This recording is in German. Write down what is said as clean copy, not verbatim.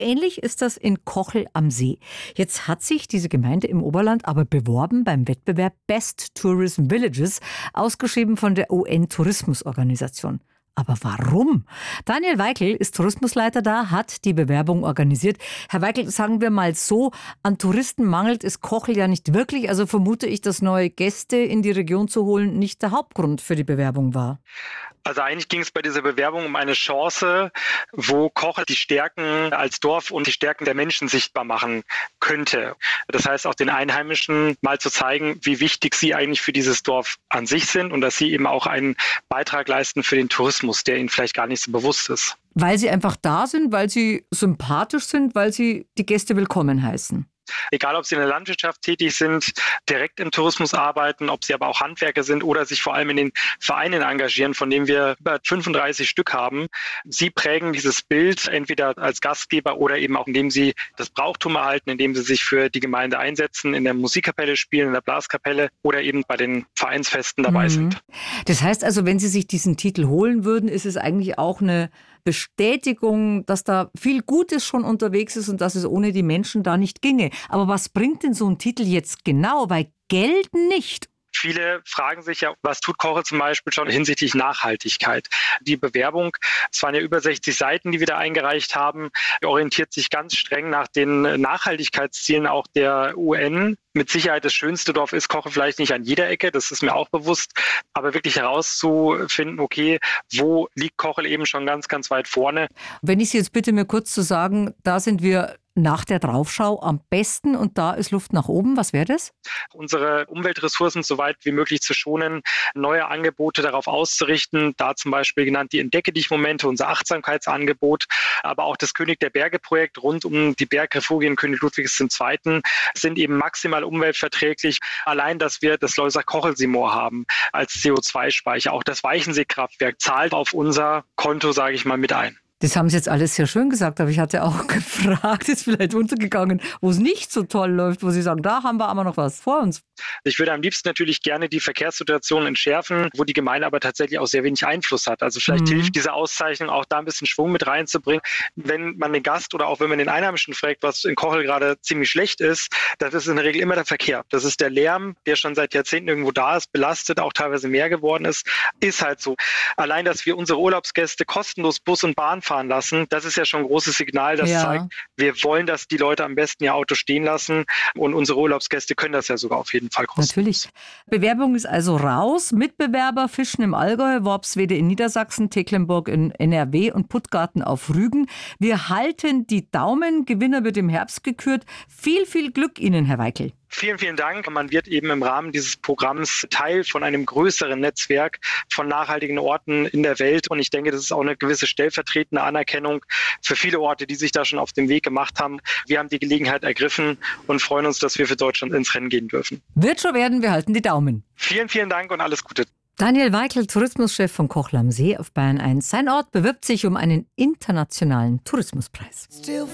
ähnlich ist das in Kochel am See. Jetzt hat sich diese Gemeinde im Oberland aber beworben beim Wettbewerb Best Tourism Villages, ausgeschrieben von der UN-Tourismusorganisation. Aber warum? Daniel Weikel ist Tourismusleiter da, hat die Bewerbung organisiert. Herr Weikel, sagen wir mal so, an Touristen mangelt es Kochel ja nicht wirklich. Also vermute ich, dass neue Gäste in die Region zu holen nicht der Hauptgrund für die Bewerbung war. Also eigentlich ging es bei dieser Bewerbung um eine Chance, wo Kochel die Stärken als Dorf und die Stärken der Menschen sichtbar machen könnte. Das heißt, auch den Einheimischen mal zu zeigen, wie wichtig sie eigentlich für dieses Dorf an sich sind und dass sie eben auch einen Beitrag leisten für den Tourismus, der ihnen vielleicht gar nicht so bewusst ist. Weil sie einfach da sind, weil sie sympathisch sind, weil sie die Gäste willkommen heißen. Egal, ob sie in der Landwirtschaft tätig sind, direkt im Tourismus arbeiten, ob sie aber auch Handwerker sind oder sich vor allem in den Vereinen engagieren, von denen wir über 35 Stück haben. Sie prägen dieses Bild entweder als Gastgeber oder eben auch, indem sie das Brauchtum erhalten, indem sie sich für die Gemeinde einsetzen, in der Musikkapelle spielen, in der Blaskapelle oder eben bei den Vereinsfesten dabei sind. Das heißt also, wenn Sie sich diesen Titel holen würden, ist es eigentlich auch eine Bestätigung, dass da viel Gutes schon unterwegs ist und dass es ohne die Menschen da nicht ginge. Aber was bringt denn so ein Titel jetzt genau? Weil Geld nicht. Viele fragen sich ja, was tut Kochel zum Beispiel schon hinsichtlich Nachhaltigkeit? Die Bewerbung, es waren ja über 60 Seiten, die wir da eingereicht haben, orientiert sich ganz streng nach den Nachhaltigkeitszielen auch der UN. Mit Sicherheit das schönste Dorf ist Kochel vielleicht nicht an jeder Ecke, das ist mir auch bewusst, aber wirklich herauszufinden, okay, wo liegt Kochel eben schon ganz, ganz weit vorne. Wenn ich Sie jetzt bitte mir kurz zu sagen, da sind wir nach der Draufschau am besten und da ist Luft nach oben. Was wäre das? Unsere Umweltressourcen so weit wie möglich zu schonen, neue Angebote darauf auszurichten, da zum Beispiel genannt die Entdecke dich Momente, unser Achtsamkeitsangebot, aber auch das König der Berge Projekt rund um die Bergrefugien König Ludwigs II. Sind eben maximal umweltverträglich. Allein, dass wir das Loisach-Kochel-Seymour haben als CO2-Speicher, auch das Weichensee-Kraftwerk zahlt auf unser Konto, sage ich mal, mit ein. Das haben Sie jetzt alles sehr schön gesagt, aber ich hatte auch gefragt, ist vielleicht untergegangen, wo es nicht so toll läuft, wo Sie sagen, da haben wir aber noch was vor uns. Ich würde am liebsten natürlich gerne die Verkehrssituation entschärfen, wo die Gemeinde aber tatsächlich auch sehr wenig Einfluss hat. Also vielleicht hilft diese Auszeichnung auch da ein bisschen Schwung mit reinzubringen. Wenn man den Gast oder auch wenn man den Einheimischen fragt, was in Kochel gerade ziemlich schlecht ist, das ist in der Regel immer der Verkehr. Das ist der Lärm, der schon seit Jahrzehnten irgendwo da ist, belastet, auch teilweise mehr geworden ist halt so. Allein, dass wir unsere Urlaubsgäste kostenlos Bus und Bahn fahren lassen, das ist ja schon ein großes Signal, das zeigt, wir wollen, dass die Leute am besten ihr Auto stehen lassen und unsere Urlaubsgäste können das ja sogar auf jeden Fall kostenlos. Natürlich. Bewerbung ist also raus. Mitbewerber Fischen im Allgäu, Worpswede in Niedersachsen, Tecklenburg in NRW und Puttgarten auf Rügen. Wir halten die Daumen. Gewinner wird im Herbst gekürt. Viel, viel Glück Ihnen, Herr Weikel. Vielen, vielen Dank. Man wird eben im Rahmen dieses Programms Teil von einem größeren Netzwerk von nachhaltigen Orten in der Welt. Und ich denke, das ist auch eine gewisse stellvertretende Anerkennung für viele Orte, die sich da schon auf den Weg gemacht haben. Wir haben die Gelegenheit ergriffen und freuen uns, dass wir für Deutschland ins Rennen gehen dürfen. Wird schon werden, wir halten die Daumen. Vielen, vielen Dank und alles Gute. Daniel Weikel, Tourismuschef von Kochel am See auf Bayern 1. Sein Ort bewirbt sich um einen internationalen Tourismuspreis.